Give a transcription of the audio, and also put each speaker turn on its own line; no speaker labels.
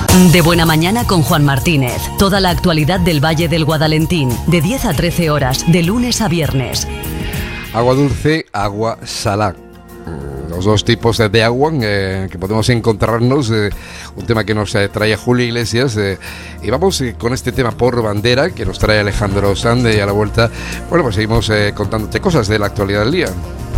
De Buena Mañana con Juan Martínez. Toda la actualidad del Valle del Guadalentín, de 10 a 13 horas, de lunes a viernes.
Agua dulce, agua salada. Los dos tipos de agua que podemos encontrarnos, un tema que nos trae Julio Iglesias, y vamos con este tema por bandera que nos trae Alejandro Sande, y a la vuelta, bueno, pues seguimos contándote cosas de la actualidad del día.